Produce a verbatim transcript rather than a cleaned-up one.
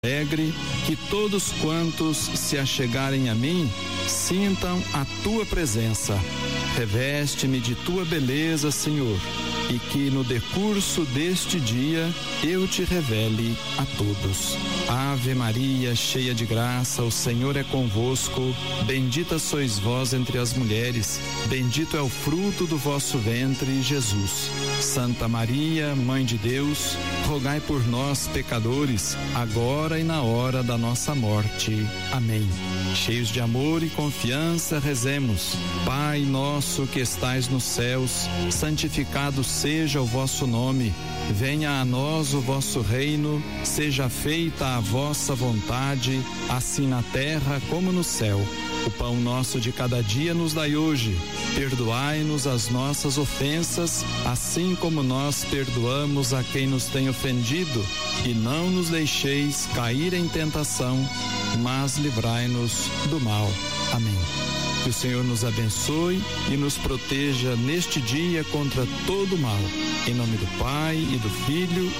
alegre, que todos quantos se achegarem a mim sintam a tua presença. Reveste-me de tua beleza, Senhor, e que no decurso deste dia eu te revele a todos. Ave Maria, cheia de graça, o Senhor é convosco. Bendita sois vós entre as mulheres, bendito é o fruto do vosso ventre, Jesus. Santa Maria, Mãe de Deus, rogai por nós, pecadores, agora e na hora da nossa morte. Amém. Cheios de amor e confiança, rezemos. Pai nosso que estais nos céus, santificado seja o vosso nome. Venha a nós o vosso reino, seja feita a vossa vontade, assim na terra como no céu. O pão nosso de cada dia nos dai hoje. Perdoai-nos as nossas ofensas, assim como nós perdoamos a quem nos tem ofendido. E não nos deixeis cair em tentação, mas livrai-nos do mal. Amém. Que o Senhor nos abençoe e nos proteja neste dia contra todo o mal. Em nome do Pai, e do Filho,